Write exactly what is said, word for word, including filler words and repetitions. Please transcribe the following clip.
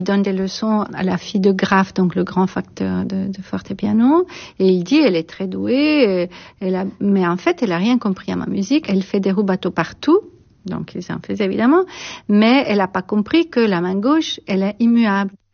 Il donne des leçons à la fille de Graf, donc le grand facteur de, de fortepiano, et il dit elle est très douée, elle a, mais en fait elle a rien compris à ma musique. Elle fait des rubato partout, donc ils en faisaient évidemment, mais elle n'a pas compris que la main gauche elle est immuable.